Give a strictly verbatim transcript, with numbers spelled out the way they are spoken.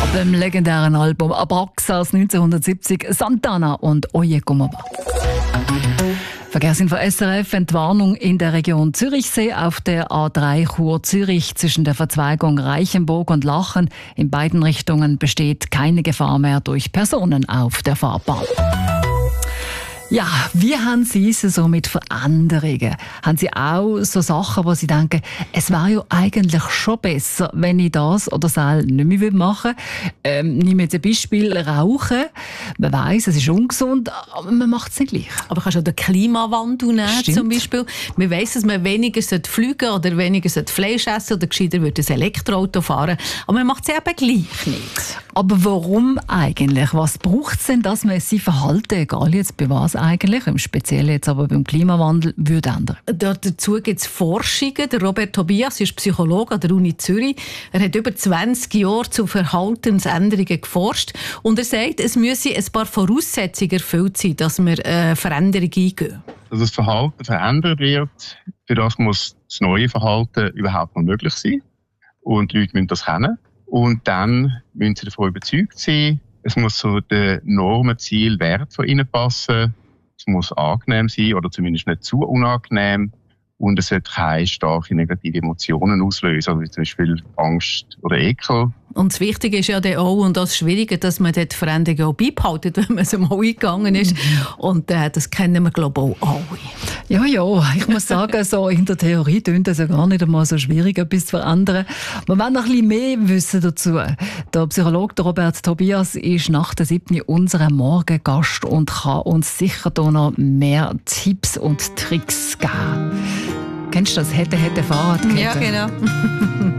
Beim legendären Album Abraxas neunzehnhundertsiebzig Santana und Oye Como Va. Verkehrsinfo S R F, Entwarnung in der Region Zürichsee auf der A drei Chur-Zürich zwischen der Verzweigung Reichenburg und Lachen. In beiden Richtungen besteht keine Gefahr mehr durch Personen auf der Fahrbahn. Ja, wie haben Sie es so mit Veränderungen? Haben Sie auch so Sachen, wo Sie denken, es wäre ja eigentlich schon besser, wenn ich das oder das nicht mehr machen würde? Ähm, nehmen wir jetzt ein Beispiel, Rauchen. Man weiss, es ist ungesund, aber man macht es nicht gleich. Aber kannst du auch den Klimawandel nehmen, Stimmt. zum Beispiel. Man weiss, dass man weniger fliegen oder weniger Fleisch essen oder gescheiter würde ein Elektroauto fahren. Aber man macht es eben gleich nicht. Aber warum eigentlich? Was braucht es denn, dass man sein Verhalten, egal jetzt bei was eigentlich, im Speziellen jetzt aber beim Klimawandel, würde ändern? Da, dazu gibt es Forschungen. Der Robert Tobias ist Psychologe an der Uni Zürich. Er hat über zwanzig Jahre zu Verhaltensänderungen geforscht. Und er sagt, es müsse ein paar Voraussetzungen erfüllt sein, dass wir eine Veränderung eingehen. Dass das Verhalten verändert wird, für das muss das neue Verhalten überhaupt noch möglich sein. Und die Leute müssen das kennen. Und dann müssen sie davon überzeugt sein. Es muss zu den Normen, Ziel, Wert von ihnen passen. Es muss angenehm sein oder zumindest nicht zu unangenehm. Und es sollte keine starke negative Emotionen auslösen, wie zum Beispiel Angst oder Ekel. Und das Wichtige ist ja dann auch, und das Schwierige, dass man dort die Veränderung auch beibehaltet, wenn man es mal eingegangen ist. Und äh, das kennen wir, glaube ich, auch alle. Ja, ja, ich muss sagen, so in der Theorie klingt es ja gar nicht einmal so schwierig, etwas zu verändern. Wir wollen noch ein bisschen mehr wissen dazu. Der Psychologe Robert Tobias ist nach der siebten unser Morgengast und kann uns sicher da noch mehr Tipps und Tricks geben. Kennst du das? Hätte, hätte, Fahrradkette? Ja, genau.